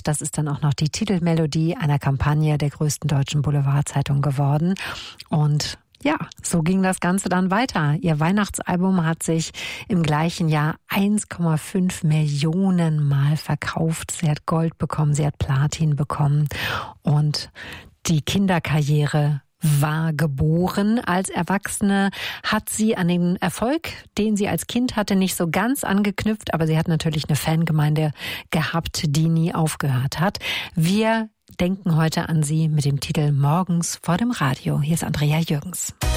und das ist dann auch noch die Titelmelodie einer Kampagne der größten deutschen Boulevardzeitung geworden. Und ja, so ging das Ganze dann weiter. Ihr Weihnachtsalbum hat sich im gleichen Jahr 1,5 Millionen Mal verkauft. Sie hat Gold bekommen, sie hat Platin bekommen und die Kinderkarriere war geboren. Als Erwachsene hat sie an den Erfolg, den sie als Kind hatte, nicht so ganz angeknüpft, aber sie hat natürlich eine Fangemeinde gehabt, die nie aufgehört hat. Wir denken heute an sie mit dem Titel Morgens vor dem Radio. Hier ist Andrea Jürgens.